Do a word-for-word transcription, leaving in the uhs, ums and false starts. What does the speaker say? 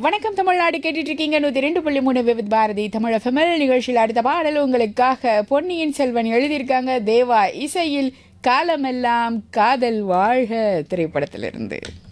வணக்கம் தமிழ்நாடு கேட்டுட்டு இருக்கீங்க நூற்றி ரெண்டு புள்ளி மூணு விவித் பாரதி தமிழ் எஃப்எம்எல் நிகழ்ச்சியில் அடுத்த பாடல் உங்களுக்காக பொன்னியின் செல்வன் எழுதியிருக்காங்க தேவா இசையில் காலமெல்லாம் காதல் வாழ்க திரைப்படத்திலிருந்து.